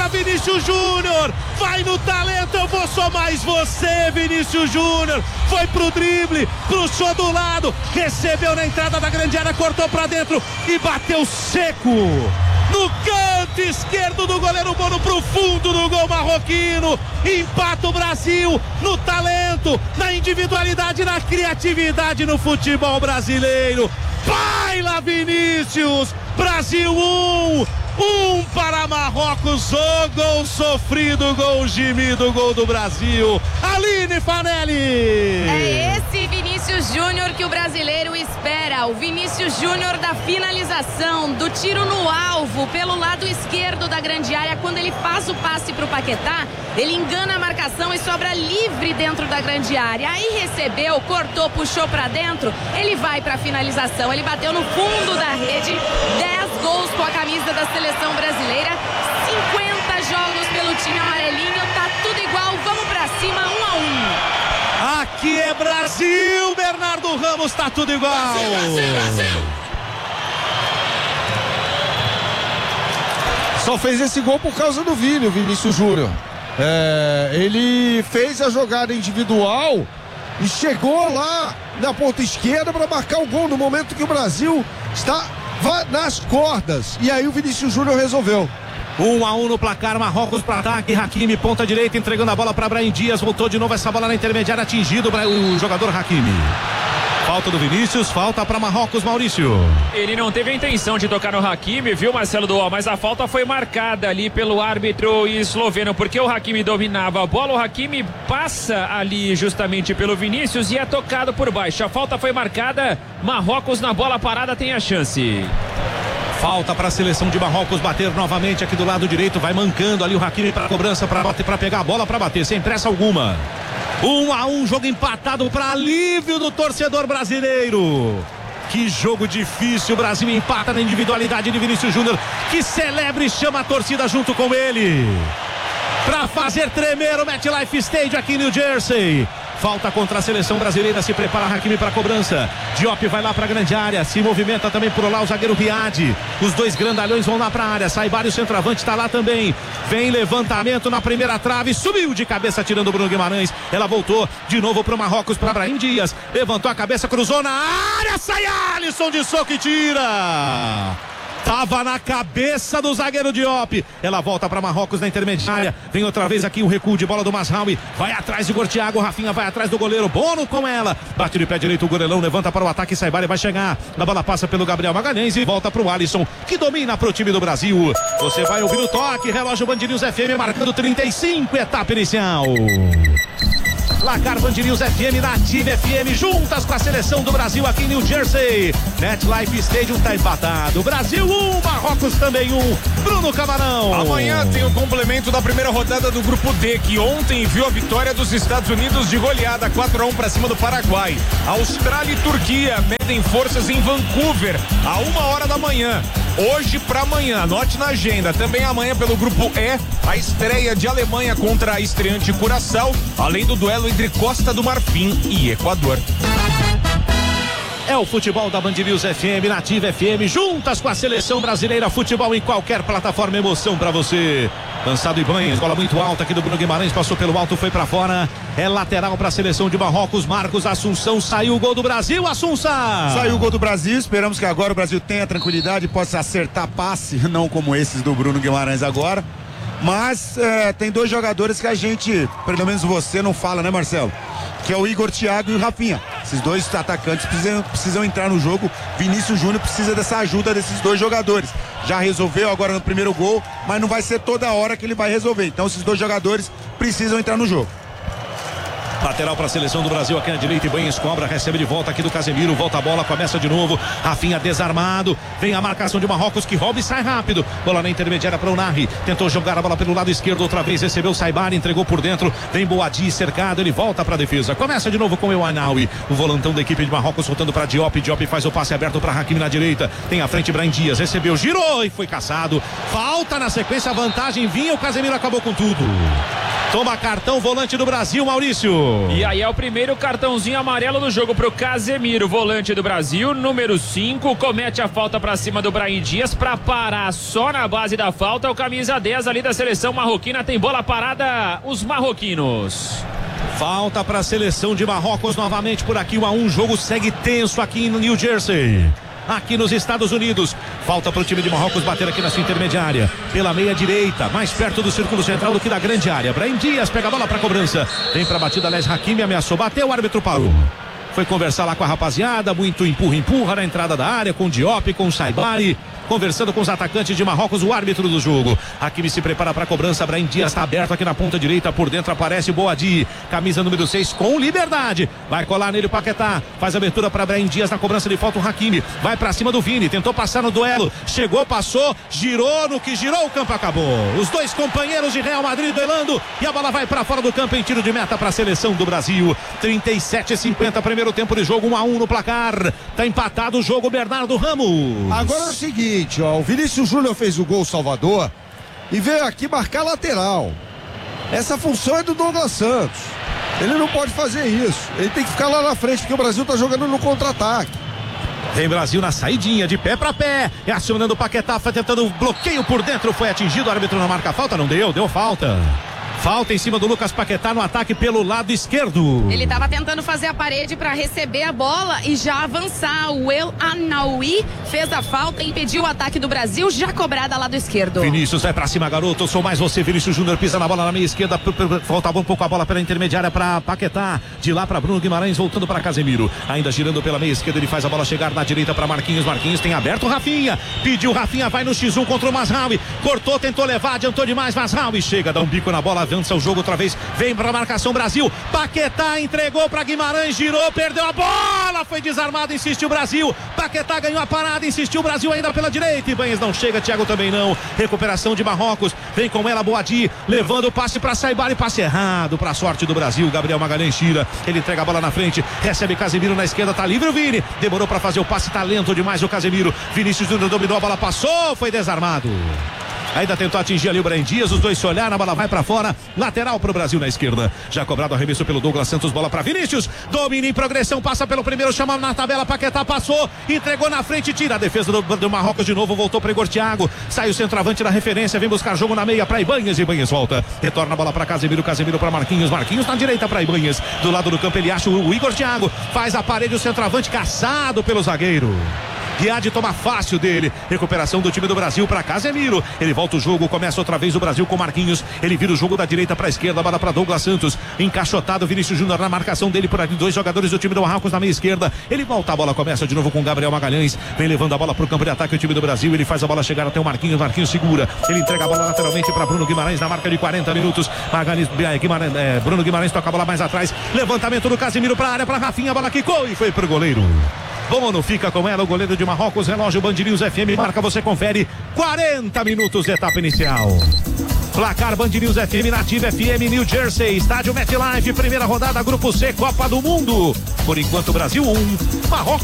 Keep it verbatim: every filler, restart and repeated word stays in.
pra Vinícius Júnior, vai no talento, eu vou só mais você, Vinícius Júnior, foi pro drible, puxou do lado, recebeu na entrada da grande área, cortou pra dentro e bateu seco no canto esquerdo do goleiro Bono, pro fundo do gol marroquino. Empata o Brasil no talento, na individualidade, na criatividade no futebol brasileiro. Baila Vinícius, Brasil um, um para Marrocos, o gol sofrido, gol gemido, gol do Brasil. Aline Fanelli. É esse Vinícius Júnior que o brasileiro espera, o Vinícius Júnior da finalização, do tiro no alvo, pelo lado esquerdo da grande área, quando ele faz o passe pro Paquetá, ele engana a marcação e sobra livre dentro da grande área, aí recebeu, cortou, puxou pra dentro, ele vai pra finalização, ele bateu no fundo da rede, dez gols com a camisa da seleção brasileira, cinquenta jogos pelo time amarelinho, tá tudo igual, vamos pra cima, um a um. Aqui é Brasil, Bernardo Ramos, tá tudo igual. Brasil, Brasil, Brasil. Só fez esse gol por causa do Vini, o Vinícius Júnior. É, ele fez a jogada individual e chegou lá na ponta esquerda para marcar o gol no momento que o Brasil está nas cordas. E aí o Vinícius Júnior resolveu. Um a um no placar, Marrocos para ataque, Hakimi ponta direita, entregando a bola para Brahim Dias, voltou de novo essa bola na intermediária, atingido o jogador Hakimi. Falta do Vinícius, falta para Marrocos, Maurício. Ele não teve a intenção de tocar no Hakimi, viu, Marcelo Dual, mas a falta foi marcada ali pelo árbitro esloveno, porque o Hakimi dominava a bola, o Hakimi passa ali justamente pelo Vinícius e é tocado por baixo. A falta foi marcada, Marrocos na bola parada tem a chance. Falta para a seleção de Marrocos bater novamente aqui do lado direito, vai mancando ali o Hakimi para cobrança, para bater, para pegar a bola, para bater, sem pressa alguma. Um a um, jogo empatado para alívio do torcedor brasileiro. Que jogo difícil, o Brasil empata na individualidade de Vinícius Júnior, que celebra e chama a torcida junto com ele. Para fazer tremer o MetLife Stadium aqui em New Jersey. Falta contra a seleção brasileira, se prepara Hakimi para a cobrança. Diop vai lá para a grande área, se movimenta também por lá o zagueiro Riad. Os dois grandalhões vão lá para a área, Saibari, o centroavante, está lá também. Vem levantamento na primeira trave, subiu de cabeça tirando o Bruno Guimarães. Ela voltou de novo para o Marrocos, para Brahim Dias. Levantou a cabeça, cruzou na área, sai Alisson de soco e tira. Tava na cabeça do zagueiro Diop. Ela volta para Marrocos na intermediária. Vem outra vez aqui o recuo de bola do Mazraoui. Vai atrás de Gortiago. Rafinha vai atrás do goleiro. Bono com ela. Bate de pé direito o goleirão. Levanta para o ataque. Saibari vai chegar. A bola passa pelo Gabriel Magalhães e volta para o Alisson, que domina para o time do Brasil. Você vai ouvir o toque. Relógio Band News F M marcando trinta e cinco. Etapa inicial. Placar Band News F M, Nativa F M, juntas com a seleção do Brasil aqui em New Jersey. MetLife Stadium tá empatado. Brasil um, Marrocos também um. Bruno Camarão. Amanhã tem o complemento da primeira rodada do Grupo D, que ontem viu a vitória dos Estados Unidos de goleada quatro a um para cima do Paraguai. Austrália e Turquia medem forças em Vancouver a uma hora da manhã. Hoje para amanhã, anote na agenda. Também amanhã pelo Grupo E, a estreia de Alemanha contra a estreante Curaçao, além do duelo entre Costa do Marfim e Equador. É o futebol da Band News F M, Nativa F M, juntas com a seleção brasileira. Futebol em qualquer plataforma, emoção pra você. Lançado Ibanez, bola muito alta aqui do Bruno Guimarães, passou pelo alto, foi pra fora. É lateral pra seleção de Marrocos. Marcos Assunção, saiu o gol do Brasil, Assunção. Saiu o gol do Brasil, esperamos que agora o Brasil tenha tranquilidade e possa acertar passe, não como esses do Bruno Guimarães agora. Mas é, tem dois jogadores que a gente, pelo menos você não fala, né, Marcelo? Que é o Igor Thiago e o Rafinha. Esses dois atacantes precisam, precisam entrar no jogo. Vinícius Júnior precisa dessa ajuda desses dois jogadores. Já resolveu agora no primeiro gol, mas não vai ser toda hora que ele vai resolver. Então esses dois jogadores precisam entrar no jogo. Lateral para a seleção do Brasil aqui na direita. Ibanez cobra, recebe de volta aqui do Casemiro. Volta a bola, começa de novo. Rafinha desarmado. Vem a marcação de Marrocos que rouba e sai rápido. Bola na intermediária para o Narri. Tentou jogar a bola pelo lado esquerdo outra vez. Recebeu o Saibari, entregou por dentro. Vem Boadi cercado. Ele volta para a defesa. Começa de novo com o Anaui. O volantão da equipe de Marrocos voltando para Diop. Diop faz o passe aberto para Hakimi na direita. Tem à frente Brahim Dias. Recebeu, girou e foi caçado. Falta na sequência, a vantagem vinha. O Casemiro acabou com tudo. Toma cartão, volante do Brasil, Maurício. E aí é o primeiro cartãozinho amarelo do jogo pro Casemiro, volante do Brasil, número cinco, comete a falta pra cima do Brahim Dias pra parar só na base da falta. O camisa dez ali da seleção marroquina tem bola parada, os marroquinos. Falta para a seleção de Marrocos novamente por aqui, um a um, jogo segue tenso aqui no New Jersey. Aqui nos Estados Unidos, falta para o time de Marrocos bater aqui na sua intermediária, pela meia direita, mais perto do círculo central do que da grande área. Brahim Dias pega a bola para cobrança, vem para a batida, Les Hakimi ameaçou, bateu, o árbitro parou. Foi conversar lá com a rapaziada, muito empurra, empurra na entrada da área, com o Diop, com o Saibari, conversando com os atacantes de Marrocos, o árbitro do jogo. Hakimi se prepara para a cobrança, Brahim Dias está aberto aqui na ponta direita, por dentro aparece Boadi, camisa número seis com liberdade, vai colar nele o Paquetá, faz abertura para Brahim Dias na cobrança de falta, o Hakimi vai para cima do Vini, tentou passar no duelo, chegou, passou, girou, no que girou o campo acabou. Os dois companheiros de Real Madrid duelando e a bola vai para fora do campo em tiro de meta para a seleção do Brasil. trinta e sete a cinquenta, primeiro tempo de jogo, um a um no placar. Tá empatado o jogo, Bernardo Ramos. Agora é o seguinte, ó, o Vinícius Júnior fez o gol Salvador e veio aqui marcar lateral. Essa função é do Douglas Santos. Ele não pode fazer isso. Ele tem que ficar lá na frente, porque o Brasil tá jogando no contra-ataque. Tem Brasil na saidinha, de pé pra pé, é acionando o Paquetá, foi tentando bloqueio por dentro, foi atingido, o árbitro não marca falta, não deu, deu falta. Falta em cima do Lucas Paquetá no ataque pelo lado esquerdo. Ele estava tentando fazer a parede para receber a bola e já avançar. O El Anaoui fez a falta e impediu o ataque do Brasil, já cobrada lá do esquerdo. Vinícius vai pra cima, garoto. Eu sou mais você. Vinícius Júnior pisa na bola na meia esquerda. Faltava um pouco a bola pela intermediária para Paquetá. De lá para Bruno Guimarães, voltando para Casemiro. Ainda girando pela meia esquerda, ele faz a bola chegar na direita para Marquinhos. Marquinhos tem aberto o Rafinha. Pediu Rafinha, vai no xis um contra o Mazraoui. Cortou, tentou levar, adiantou demais. Mazraoui chega, dá um bico na bola, avança o jogo outra vez. Vem pra marcação Brasil. Paquetá entregou para Guimarães, girou, perdeu a bola. Foi desarmado, insistiu o Brasil. Paquetá ganhou a parada, insistiu o Brasil ainda pela direita. Ibanez não chega, Thiago também não. Recuperação de Marrocos. Vem com ela Boadi, levando o passe para Saibari, passe errado para a sorte do Brasil. Gabriel Magalhães tira, ele entrega a bola na frente, recebe Casemiro na esquerda, tá livre o Vini. Demorou para fazer o passe, tá lento demais o Casemiro. Vinícius Júnior dominou, a bola passou, foi desarmado. Ainda tentou atingir ali o Brahim Dias, os dois se olharam, a bola vai pra fora, lateral pro Brasil na esquerda. Já cobrado arremesso pelo Douglas Santos, bola pra Vinícius, domina em progressão, passa pelo primeiro, chama na tabela, Paquetá passou, entregou na frente, tira a defesa do, do Marrocos de novo, voltou para Igor Thiago, sai o centroavante da referência, vem buscar jogo na meia pra Ibanez, Ibanez volta, retorna a bola pra Casemiro, Casemiro pra Marquinhos, Marquinhos na direita pra Ibanez, do lado do campo ele acha o, o Igor Thiago, faz a parede, o centroavante caçado pelo zagueiro. Guiade toma fácil dele. Recuperação do time do Brasil para Casemiro. Ele volta o jogo, começa outra vez o Brasil com Marquinhos. Ele vira o jogo da direita para a esquerda, bola para Douglas Santos. Encaixotado Vinícius Júnior na marcação dele por ali. Dois jogadores do time do Marrocos na meia esquerda. Ele volta a bola, começa de novo com Gabriel Magalhães. Vem levando a bola para o campo de ataque o time do Brasil. Ele faz a bola chegar até o Marquinhos. Marquinhos segura. Ele entrega a bola lateralmente para Bruno Guimarães na marca de quarenta minutos. Magalhães, Guimarães, é, Bruno Guimarães toca a bola mais atrás. Levantamento do Casemiro para a área, para Rafinha. A bola quicou e foi pro goleiro. Bono fica com ela, o goleiro de Marrocos, relógio Band News F M, marca, você confere, quarenta minutos, etapa inicial. Placar Band News F M, Nativa F M, New Jersey, estádio MetLife, primeira rodada, Grupo C, Copa do Mundo. Por enquanto, Brasil um, Marrocos